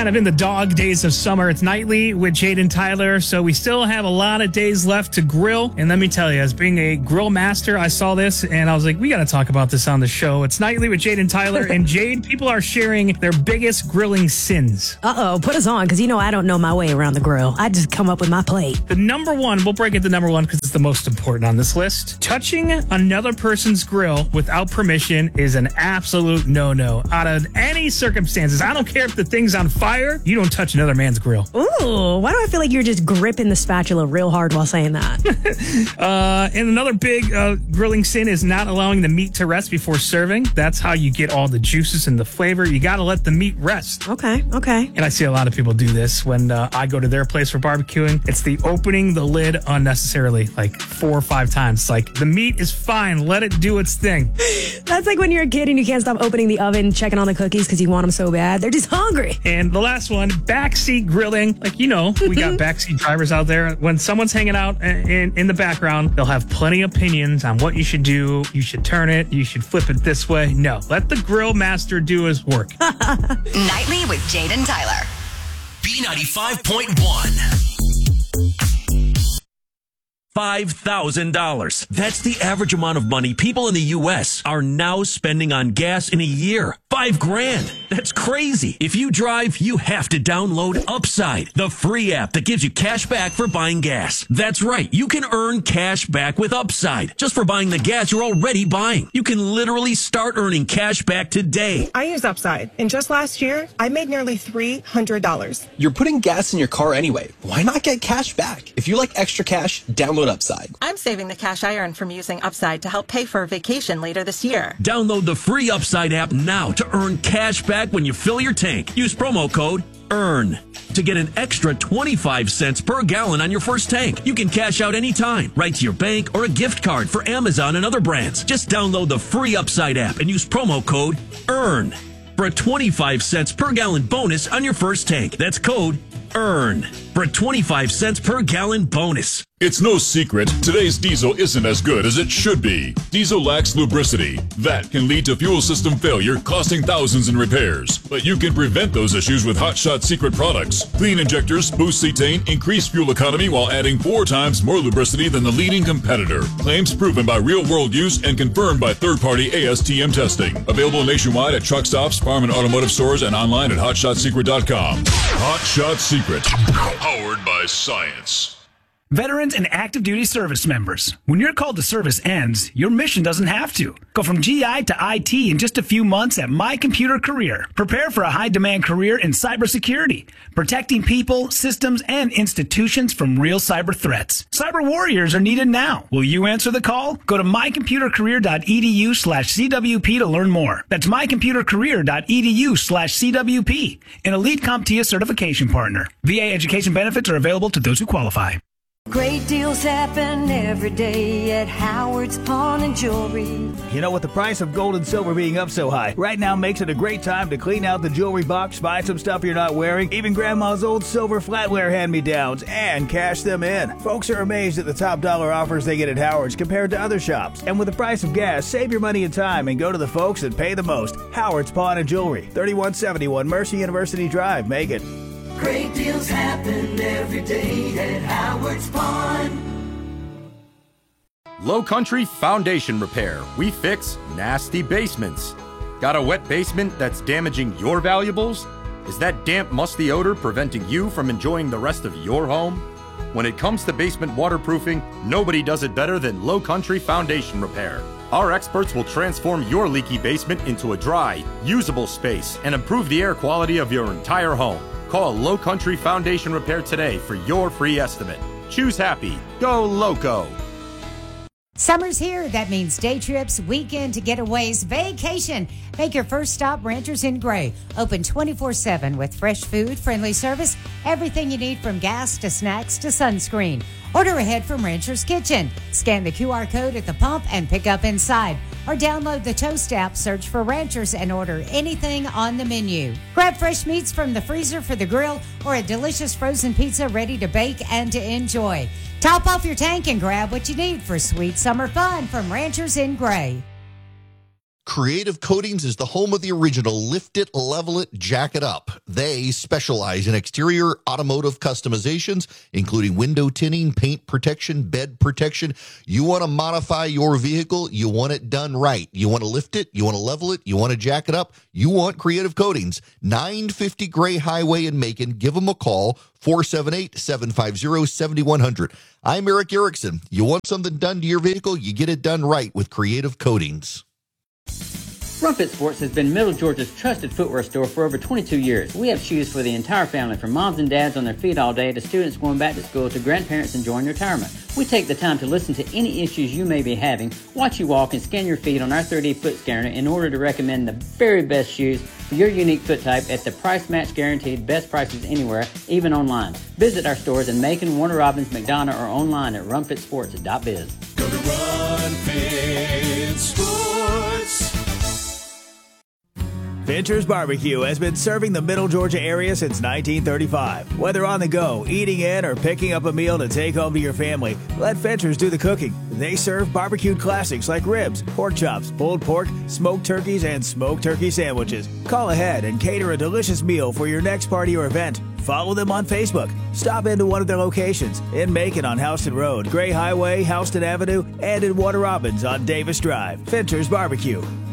kind of in the dog days of summer. It's Nightly with Jade and Tyler, so we still have a lot of days left to grill. And let me tell you, as being a grill master, I saw this and I was like, we got to talk about this on the show. It's Nightly with Jade and Tyler. And Jade, people are sharing their biggest grilling sins. Uh-oh, put us on, because you know I don't know my way around the grill. I just come up with my plate. The number one, we'll break it to number one because it's the most important on this list. Touching another person's grill without permission is an absolute no-no. Out of any circumstances, I don't care if the thing's on fire, you don't touch another man's grill. Ooh, why do I feel like you're just gripping the spatula real hard while saying that? And another big grilling sin is not allowing the meat to rest before serving. That's how you get all the juices and the flavor. You got to let the meat rest. Okay. And I see a lot of people do this when I go to their place for barbecuing. It's the opening the lid unnecessarily, like 4 or 5 times. It's like, the meat is fine. Let it do its thing. That's like when you're a kid and you can't stop opening the oven, checking on the cookies because you want them so bad. They're just hungry. And the last one, backseat grilling. Like, you know, we got backseat drivers out there. When someone's hanging out in the background, they'll have plenty of opinions on what you should do. You should turn it. You should flip it this way. No, let the grill master do his work. Nightly with Jade and Tyler. B95.1. $5,000. That's the average amount of money people in the U.S. are now spending on gas in a year. $5,000. That's crazy. If you drive, you have to download Upside, the free app that gives you cash back for buying gas. That's right. You can earn cash back with Upside just for buying the gas you're already buying. You can literally start earning cash back today. I use Upside, and just last year, I made nearly $300. You're putting gas in your car anyway. Why not get cash back? If you like extra cash, download Upside. I'm saving the cash I earn from using Upside to help pay for a vacation later this year. Download the free Upside app now to earn cash back when you fill your tank. Use promo code EARN to get an extra 25 cents per gallon on your first tank. You can cash out anytime, right to your bank or a gift card for Amazon and other brands. Just download the free Upside app and use promo code EARN for a 25 cents per gallon bonus on your first tank. That's code EARN for a 25 cents per gallon bonus. It's no secret, today's diesel isn't as good as it should be. Diesel lacks lubricity. That can lead to fuel system failure, costing thousands in repairs. But you can prevent those issues with Hot Shot Secret products. Clean injectors boost cetane, increase fuel economy while adding 4 times more lubricity than the leading competitor. Claims proven by real-world use and confirmed by third-party ASTM testing. Available nationwide at truck stops, farm and automotive stores, and online at hotshotsecret.com. Hot Shot Secret. Powered by science. Veterans and active duty service members, when your call to service ends, your mission doesn't have to. Go from GI to IT in just a few months at My Computer Career. Prepare for a high-demand career in cybersecurity, protecting people, systems, and institutions from real cyber threats. Cyber warriors are needed now. Will you answer the call? Go to mycomputercareer.edu/CWP to learn more. That's mycomputercareer.edu/CWP, an elite CompTIA certification partner. VA education benefits are available to those who qualify. Great deals happen every day at Howard's Pawn and Jewelry. You know, with the price of gold and silver being up so high, right now makes it a great time to clean out the jewelry box, buy some stuff you're not wearing, even Grandma's old silver flatware hand-me-downs, and cash them in. Folks are amazed at the top dollar offers they get at Howard's compared to other shops. And with the price of gas, save your money and time and go to the folks that pay the most. Howard's Pawn and Jewelry, 3171 Mercy University Drive, Macon. Great deals happen every day at Howard's Pawn. Low Country Foundation Repair. We fix nasty basements. Got a wet basement that's damaging your valuables? Is that damp, musty odor preventing you from enjoying the rest of your home? When it comes to basement waterproofing, nobody does it better than Low Country Foundation Repair. Our experts will transform your leaky basement into a dry, usable space and improve the air quality of your entire home. Call Low Country Foundation Repair today for your free estimate. Choose happy. Go Loco. Summer's here. That means day trips, weekend getaways, vacation. Make your first stop Ranchers in Gray. Open 24/7 with fresh food, friendly service, everything you need from gas to snacks to sunscreen. Order ahead from Rancher's Kitchen. Scan the QR code at the pump and pick up inside. Or download the Toast app, search for Ranchers, and order anything on the menu. Grab fresh meats from the freezer for the grill or a delicious frozen pizza ready to bake and to enjoy. Top off your tank and grab what you need for sweet summer fun from Ranchers in Gray. Creative Coatings is the home of the original Lift It, Level It, Jack It Up. They specialize in exterior automotive customizations, including window tinting, paint protection, bed protection. You want to modify your vehicle, you want it done right. You want to lift it, you want to level it, you want to jack it up, you want Creative Coatings. 950 Gray Highway in Macon. Give them a call, 478-750-7100. I'm Eric Erickson. You want something done to your vehicle, you get it done right with Creative Coatings. Rumfit Sports has been Middle Georgia's trusted footwear store for over 22 years. We have shoes for the entire family, from moms and dads on their feet all day to students going back to school to grandparents enjoying retirement. We take the time to listen to any issues you may be having, watch you walk, and scan your feet on our 3D foot scanner in order to recommend the very best shoes for your unique foot type at the price match guaranteed best prices anywhere, even online. Visit our stores in Macon, Warner Robins, McDonough, or online at rumfitsports.biz. Go to Run Fit Sports. Fincher's Barbecue has been serving the Middle Georgia area since 1935. Whether on the go, eating in, or picking up a meal to take home to your family, let Fincher's do the cooking. They serve barbecued classics like ribs, pork chops, pulled pork, smoked turkeys, and smoked turkey sandwiches. Call ahead and cater a delicious meal for your next party or event. Follow them on Facebook. Stop into one of their locations in Macon on Houston Road, Gray Highway, Houston Avenue, and in Warner Robins on Davis Drive. Fincher's Barbecue.